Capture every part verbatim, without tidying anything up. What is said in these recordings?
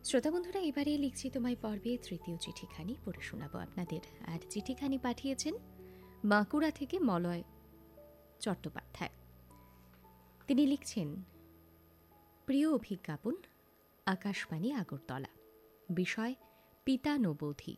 শ্রোতা বন্ধুরা, এবারে লিখছি তোমায় পর্বে তৃতীয় চিঠিখানি পড়ে শোনাবো আপনাদের। আর চিঠিখানি পাঠিয়েছেন বাঁকুড়া থেকে মলয় চট্টোপাধ্যায়। তিনি লিখছেন, প্রিয় অভিজ্ঞাপন, আকাশবাণী আগরতলা, বিষয় পিতানবধি।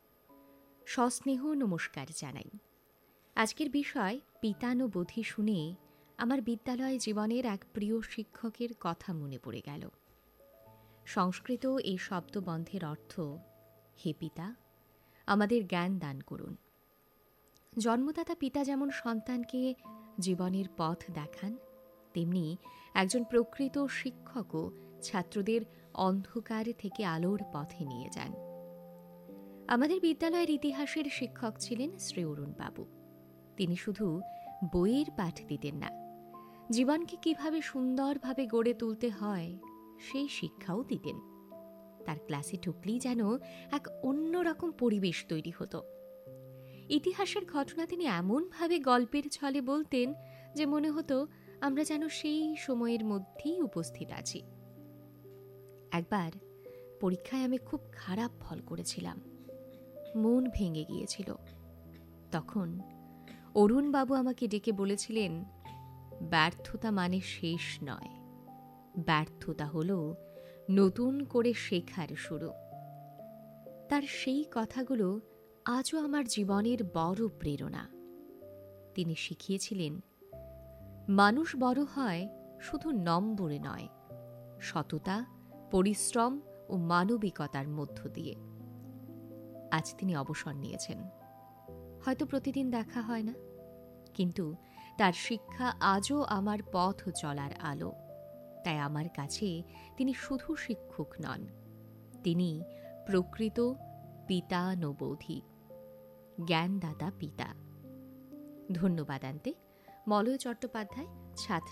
সস্নেহ নমস্কার জানাই। আজকের বিষয় পিতানবধি শুনে আমার বিদ্যালয় জীবনের এক প্রিয় শিক্ষকের কথা মনে পড়ে গেল। সংস্কৃত এই শব্দবন্ধের অর্থ, হে পিতা, আমাদের জ্ঞান দান করুন। জন্মদাতা পিতা যেমন সন্তানকে জীবনের পথ দেখান, তেমনি একজন প্রকৃত শিক্ষকও ছাত্রদের অন্ধকার থেকে আলোর পথে নিয়ে যান। আমাদের বিদ্যালয়ের ইতিহাসের শিক্ষক ছিলেন শ্রী অরুণবাবু। তিনি শুধু বইয়ের পাঠ দিতেন না, জীবনকে কিভাবে সুন্দরভাবে গড়ে তুলতে হয় সেই শিক্ষাও দিতেন। তার ক্লাসে ঢুকলেই যেন এক অন্যরকম পরিবেশ তৈরি হতো। ইতিহাসের ঘটনা তিনি এমনভাবে গল্পের ছলে বলতেন যে মনে হতো আমরা যেন সেই সময়ের মধ্যেই উপস্থিত আছি। একবার পরীক্ষায় আমি খুব খারাপ ফল করেছিলাম, মন ভেঙে গিয়েছিল। তখন অরুণবাবু আমাকে ডেকে বলেছিলেন, ব্যর্থতা মানে শেষ নয়, ব্যর্থতা হলো নতুন করে শেখার শুরু। তার সেই কথাগুলো আজও আমার জীবনের বড় প্রেরণা। তিনি শিখিয়েছিলেন, মানুষ বড় হয় শুধু নম্বরে নয়, সততা, পরিশ্রম ও মানবিকতার মধ্য দিয়ে। আজ তিনি অবসর নিয়েছেন, হয়তো প্রতিদিন দেখা হয় না, কিন্তু তার শিক্ষা আজও আমার পথ চলার আলো। তাই আমার কাছে তিনি শুধু শিক্ষক নন, তিনি প্রকৃত পিতানবধি, জ্ঞানদাতা পিতা। ধন্যবাদ আনতে মলয় চট্টোপাধ্যায়, ছাত্র